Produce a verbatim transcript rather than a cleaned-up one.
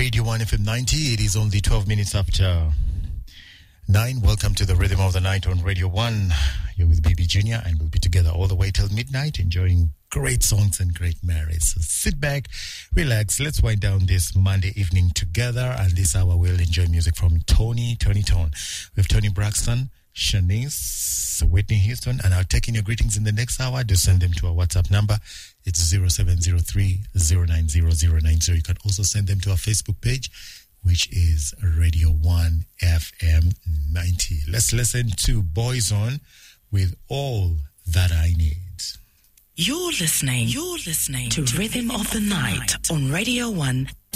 Radio one F M ninety. It is only twelve minutes after nine. Welcome to the Rhythm of the Night on Radio one. You're with B B Junior and we'll be together all the way till midnight enjoying great songs and great memories. So sit back, relax. Let's wind down this Monday evening together. And this hour we'll enjoy music from Tony, Tony Tone. We have Tony Braxton, Shanice, Whitney Houston, and I'll take in your greetings in the next hour. Just send them to our WhatsApp number. It's zero seven zero three zero nine zero zero nine zero. You can also send them to our Facebook page, which is Radio one F M ninety. Let's listen to Boyzone with All That I Need. You're listening, you're listening to, to Rhythm, Rhythm of the Night, night on Radio one